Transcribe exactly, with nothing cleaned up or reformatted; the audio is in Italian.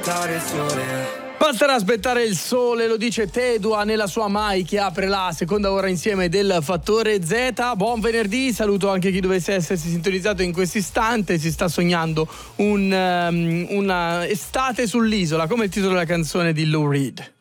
aspettare il sole. Basterà aspettare il sole, lo dice Tedua nella sua Mai, che apre la seconda ora insieme del Fattore Z. Buon venerdì, saluto anche chi dovesse essersi sintonizzato in questo istante. Si sta sognando un, um, una estate sull'isola, come il titolo della canzone di Lou Reed.